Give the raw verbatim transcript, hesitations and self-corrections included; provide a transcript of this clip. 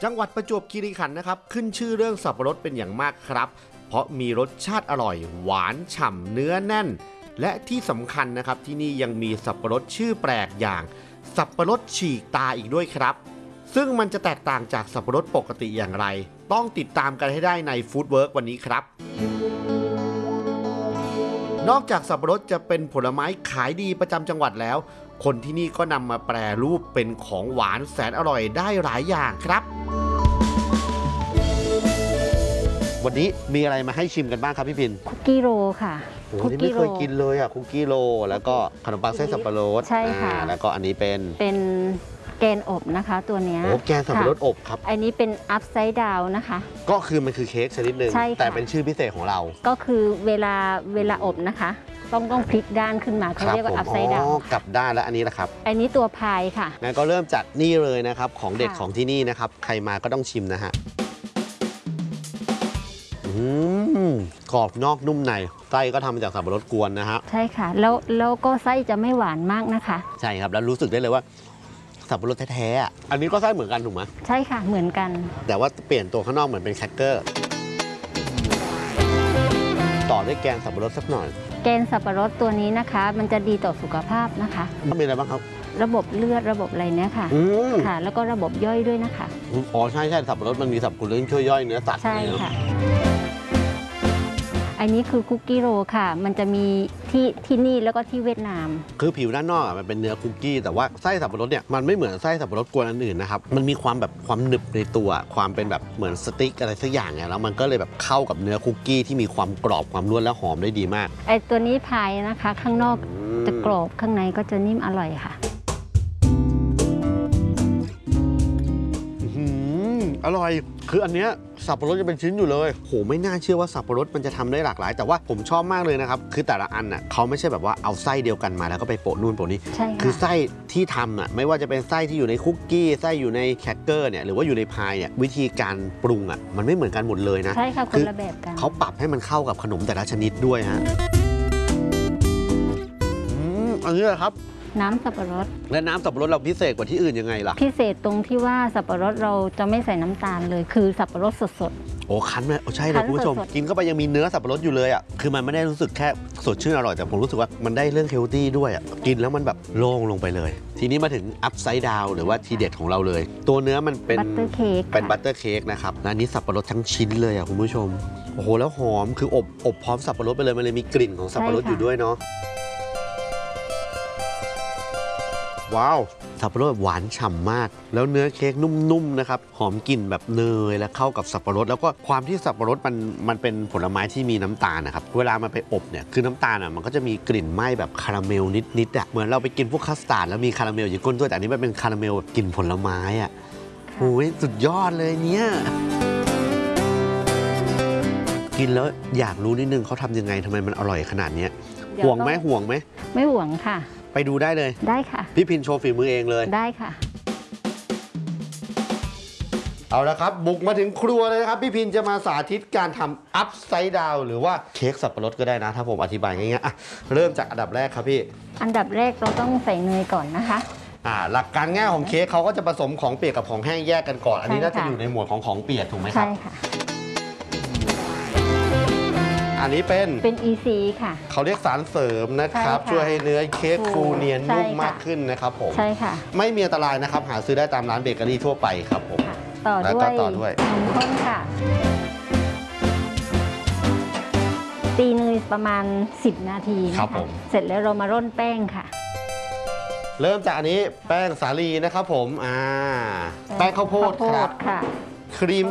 จังหวัดประจวบคีรีขันธ์นะครับขึ้นชื่อเรื่องสับปะรดเป็นอย่างมากครับเพราะมีรสชาติอร่อยหวานฉ่ำเนื้อแน่นและที่สำคัญนะครับที่นี่ยังมีสับปะรดชื่อแปลกอย่างสับปะรดฉีกตาอีกด้วยครับซึ่งมันจะแตกต่างจากสับปะรดปกติอย่างไรต้องติดตามกันให้ได้ในฟู้ดเวิร์กวันนี้ครับนอกจากสับปะรดจะเป็นผลไม้ขายดีประจำจังหวัดแล้วคนที่นี่ก็นำมาแปรรูปเป็นของหวานแสนอร่อยได้หลายอย่างครับวันนี้มีอะไรมาให้ชิมกันบ้างครับพี่พินคุกกี้โรค่ะโอ้นี่ไม่เคยกินเลยอ่ะคุกกี้โรแล้วก็ขนมปังเส้นสับปะรดใช่ค่ะแล้วก็อันนี้เป็นเป็นแกนอบนะคะตัวนี้โอ้แกนสับปะรดอบครับอันนี้เป็นอัพไซด์ดาวนะคะก็คือมันคือเค้กชนิดหนึ่งแต่เป็นชื่อพิเศษของเราก็คือเวลาเวลาอบนะคะต้องต้องพลิกด้านขึ้นมาเขาเรียกว่าอัพไซด์ดาวกลับด้านแล้วอันนี้แหละครับอันนี้ตัวพายค่ะงั้นก็เริ่มจากนี่เลยนะครับของเด็ดของที่นี่นะครับใครมาก็ต้องชิมนะฮะกรอบนอกนุ่มในไส้ก็ทำมาจากสับปะรดกวนนะฮะใช่ค่ะแล้วแล้วก็ไส้จะไม่หวานมากนะคะใช่ครับแล้วรู้สึกได้เลยว่าสับปะรดแท้ๆอันนี้ก็ไส้เหมือนกันถูกไหมใช่ค่ะเหมือนกันแต่ว่าเปลี่ยนตัวข้างนอกเหมือนเป็นแครกเกอร์ต่อด้วยแกงสับปะรดสักหน่อยแกงสับปะรดตัวนี้นะคะมันจะดีต่อสุขภาพนะคะมีอะไรบ้างครับระบบเลือดระบบอะไรเนี่ยค่ะค่ะแล้วก็ระบบย่อยด้วยนะคะอ๋อใช่ใช่สับปะรดมันมีสรรพคุณเรื่องช่วยย่อยเนื้อสัตว์ใช่ค่ะอันนี้คือคุกกี้โรค่ะมันจะมีที่ที่นี่แล้วก็ที่เวียดนามคือผิวด้านนอกมันเป็นเนื้อคุกกี้แต่ว่าไส้สับปะรดเนี่ยมันไม่เหมือนไส้สับปะรดกวนอันอื่นนะครับมันมีความแบบความหนึบในตัวความเป็นแบบเหมือนสติ๊กอะไรสักอย่างไงแล้วมันก็เลยแบบเข้ากับเนื้อคุกกี้ที่มีความกรอบความนวลและหอมได้ดีมากไอตัวนี้พายนะคะข้างนอกจะกรอบข้างในก็จะนิ่มอร่อยค่ะอร่อยคืออันเนี้ยสับปะรดจะเป็นชิ้นอยู่เลยโหไม่น่าเชื่อว่าสับปะรดมันจะทำได้หลากหลายแต่ว่าผมชอบมากเลยนะครับคือแต่ละอันน่ะเขาไม่ใช่แบบว่าเอาไส้เดียวกันมาแล้วก็ไปโปะนู่นโปะนี้คือไส้ที่ทำอ่ะไม่ว่าจะเป็นไส้ที่อยู่ในคุกกี้ไส้อยู่ในแครกเกอร์เนี่ยหรือว่าอยู่ในพายเนี่ยวิธีการปรุงอ่ะมันไม่เหมือนกันหมดเลยนะใช่ค่ะคนละแบบกันเขาปรับให้มันเข้ากับขนมแต่ละชนิดด้วยฮะอืมอันนี้แหละครับน้ำสับปะรดและน้ำสับปะรดเราพิเศษกว่าที่อื่นยังไงล่ะพิเศษตรงที่ว่าสับปะรดเราจะไม่ใส่น้ำตาลเลยคือสับปะรดสดๆโอ้คั้นเลยโอ้ใช่เลยคุณผู้ชมกินเข้าไปยังมีเนื้อสับปะรดอยู่เลยอ่ะคือมันไม่ได้รู้สึกแค่สดชื่นอร่อยแต่ผมรู้สึกว่ามันได้เรื่องเฮลตี้ด้วยอ่ะกินแล้วมันแบบโล่งลงไปเลยทีนี้มาถึงอัพไซด์ดาวหรือว่าทีเด็ดของเราเลยตัวเนื้อมันเป็นบัตเตอร์เค้กเป็นบัตเตอร์เค้กนะครับและนี้สับปะรดทั้งชิ้นเลยอ่ะคุณผู้ชมโอ้โหแล้วหอมคืออบอบพร้อมสับปะรดไปเลยมันเลยมีกลิ่นของสับปะรดอยู่ด้วยเนาะว้าวสับปะรดหวานฉ่ำมากแล้วเนื้อเค้กนุ่มๆนะครับหอมกลิ่นแบบเนยและเข้ากับสับปะรดแล้วก็ความที่สับปะรดมันมันเป็นผลไม้ที่มีน้ำตาลนะครับเวลามันไปอบเนี่ยคือน้ำตาลอ่ะมันก็จะมีกลิ่นไหม้แบบคาราเมลนิดๆอ่ะเหมือนเราไปกินพวกคัสตาร์ดแล้วมีคาราเมลอยู่ก้นด้วยแต่อันนี้มันเป็นคาราเมลกลิ่นผลไม้อ่ะโอ้ยสุดยอดเลยเนี่ยกินแล้วอยากรู้นิดนึงเขาทำยังไงทำไมมันอร่อยขนาดนี้ห่วงไหมห่วงไหมไม่ห่วงค่ะไปดูได้เลยได้ค่ะพี่พินโชว์ฝีมือเองเลยได้ค่ะเอาละครับบุกมาถึงครัวเลยนะครับพี่พินจะมาสาธิตการทำอัพไซด์ดาวหรือว่าเค้กสับปะรดก็ได้นะถ้าผมอธิบายง่ายๆอ่ะเริ่มจากอันดับแรกครับพี่อันดับแรกเราต้องใส่เนยก่อนนะคะอ่าหลักการง่ายของเค้กเขาก็จะผสมของเปียกกับของแห้งแยกกันก่อนอันนี้น่าจะอยู่ในหมวดของของเปียกถูกไหมครับใช่ค่ะอันนี้เป็นเป็น อี ซี ค่ะเขาเรียกสารเสริมนะครับช่วยให้เนื้อเค้กฟูเนียนนุ่มมากขึ้นนะครับผมใช่ค่ะไม่มีอันตรายนะครับหาซื้อได้ตามร้านเบเกอรี่ทั่วไปครับผมต่อด้วยต่อด้วยนมข้นค่ะตีเนยประมาณสิบนาทีนะคะเสร็จแล้วเรามาร่อนแป้งค่ะเริ่มจากอันนี้แป้งสาลีนะครับผมอ่าแป้งข้าวโพดครับค่ะครีม